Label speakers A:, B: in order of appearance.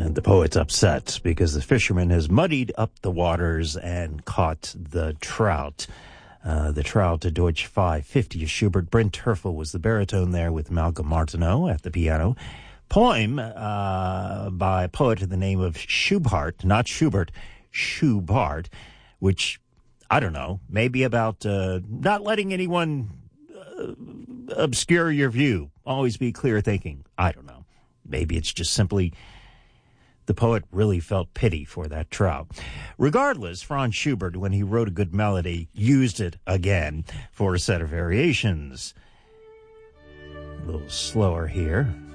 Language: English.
A: And the poet's upset because the fisherman has muddied up the waters and caught the trout. The trout, a Deutsch 550 of Schubert. Brent Terfel was the baritone there with Malcolm Martineau at the piano. Poem by a poet in the name of Schubart, not Schubert, Schubart, which, I don't know, maybe about not letting anyone obscure your view. Always be clear thinking. I don't know. Maybe it's just simply the poet really felt pity for that trout. Regardless, Franz Schubert, when he wrote a good melody, used it again for a set of variations. A little slower here.